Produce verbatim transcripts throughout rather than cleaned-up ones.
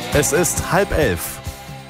Es ist halb elf.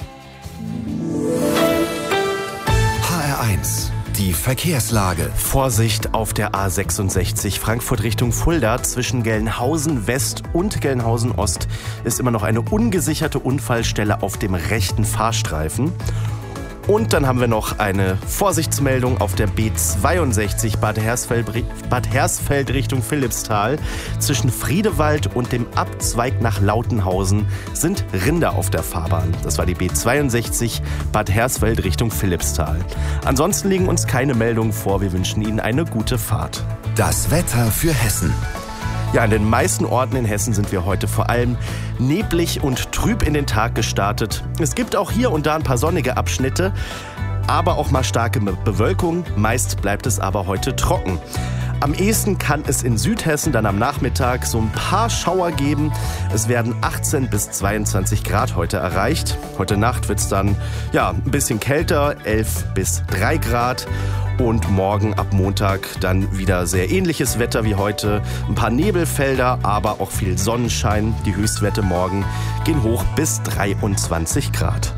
H R eins, die Verkehrslage. Vorsicht auf der A sechsundsechzig Frankfurt Richtung Fulda. Zwischen Gelnhausen West und Gelnhausen Ost ist immer noch eine ungesicherte Unfallstelle auf dem rechten Fahrstreifen. Und dann haben wir noch eine Vorsichtsmeldung auf der B zweiundsechzig Bad Hersfeld, Bad Hersfeld Richtung Philippsthal. Zwischen Friedewald und dem Abzweig nach Lautenhausen sind Rinder auf der Fahrbahn. Das war die B zweiundsechzig Bad Hersfeld Richtung Philippsthal. Ansonsten liegen uns keine Meldungen vor. Wir wünschen Ihnen eine gute Fahrt. Das Wetter für Hessen. Ja, an den meisten Orten in Hessen sind wir heute vor allem neblig und trüb in den Tag gestartet. Es gibt auch hier und da ein paar sonnige Abschnitte, aber auch mal starke Bewölkung. Meist bleibt es aber heute trocken. Am ehesten kann es in Südhessen dann am Nachmittag so ein paar Schauer geben. Es werden achtzehn bis zweiundzwanzig Grad heute erreicht. Heute Nacht wird es dann ja, ein bisschen kälter, elf bis drei Grad. Und morgen ab Montag dann wieder sehr ähnliches Wetter wie heute. Ein paar Nebelfelder, aber auch viel Sonnenschein. Die Höchstwerte morgen gehen hoch bis dreiundzwanzig Grad.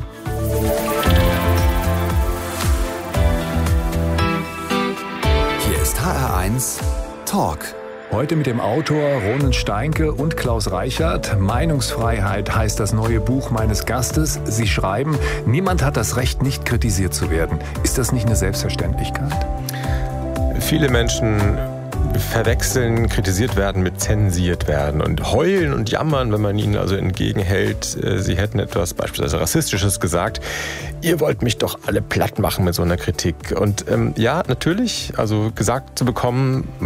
Hier ist H R eins Talk. Heute mit dem Autor Ronen Steinke und Klaus Reichert. Meinungsfreiheit heißt das neue Buch meines Gastes. Sie schreiben, niemand hat das Recht, nicht kritisiert zu werden. Ist das nicht eine Selbstverständlichkeit? Viele Menschen verwechseln, kritisiert werden mit zensiert werden und heulen und jammern, wenn man ihnen also entgegenhält, sie hätten etwas beispielsweise Rassistisches gesagt. Ihr wollt mich doch alle platt machen mit so einer Kritik. Und ähm, ja, natürlich, also gesagt zu bekommen,